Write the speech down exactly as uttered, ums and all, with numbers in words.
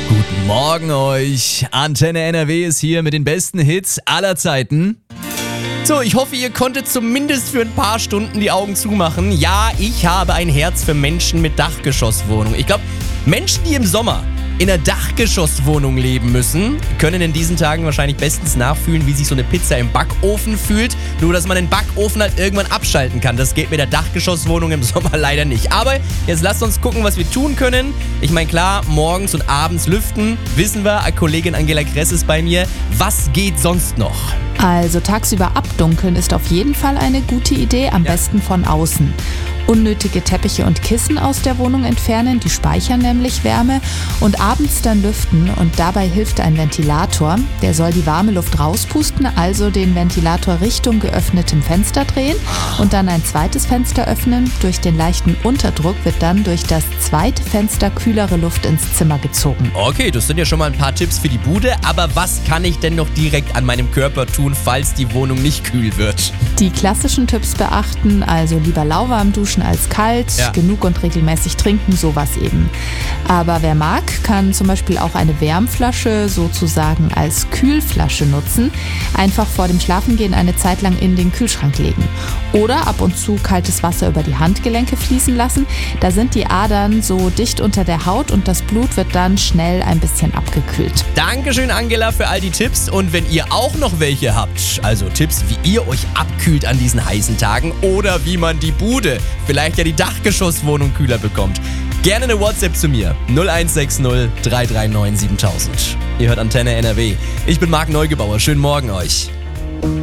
Guten Morgen euch. Antenne N R W ist hier mit den besten Hits aller Zeiten. So, ich hoffe, ihr konntet zumindest für ein paar Stunden die Augen zumachen. Ja, ich habe ein Herz für Menschen mit Dachgeschosswohnung. Ich glaube, Menschen, die im Sommer in einer Dachgeschosswohnung leben müssen, können in diesen Tagen wahrscheinlich bestens nachfühlen, wie sich so eine Pizza im Backofen fühlt. Nur, dass man den Backofen halt irgendwann abschalten kann. Das geht mit der Dachgeschosswohnung im Sommer leider nicht. Aber jetzt lasst uns gucken, was wir tun können. Ich meine, klar, morgens und abends lüften, wissen wir. Kollegin Angela Kress ist bei mir. Was geht sonst noch? Also tagsüber abdunkeln ist auf jeden Fall eine gute Idee, am Ja. besten von außen. Unnötige Teppiche und Kissen aus der Wohnung entfernen, die speichern nämlich Wärme, und abends dann lüften, und dabei hilft ein Ventilator. Der soll die warme Luft rauspusten, also den Ventilator Richtung geöffnetem Fenster drehen und dann ein zweites Fenster öffnen. Durch den leichten Unterdruck wird dann durch das zweite Fenster kühlere Luft ins Zimmer gezogen. Okay, das sind ja schon mal ein paar Tipps für die Bude. Aber was kann ich denn noch direkt an meinem Körper tun, falls die Wohnung nicht kühl wird? Die klassischen Tipps beachten, also lieber lauwarm duschen als kalt, Ja. genug und regelmäßig trinken, sowas eben. Aber wer mag, kann zum Beispiel auch eine Wärmflasche sozusagen als Kühlflasche nutzen. Einfach vor dem Schlafengehen eine Zeit lang in den Kühlschrank legen. Oder ab und zu kaltes Wasser über die Handgelenke fließen lassen. Da sind die Adern so dicht unter der Haut und das Blut wird dann schnell ein bisschen abgekühlt. Dankeschön, Angela, für all die Tipps. Und wenn ihr auch noch welche habt, also Tipps, wie ihr euch abkühlt an diesen heißen Tagen oder wie man die Bude, vielleicht ja die Dachgeschosswohnung kühler bekommt, gerne eine WhatsApp zu mir. null eins sechs null drei drei neun siebentausend. Ihr hört Antenne N R W. Ich bin Marc Neugebauer. Schönen Morgen euch.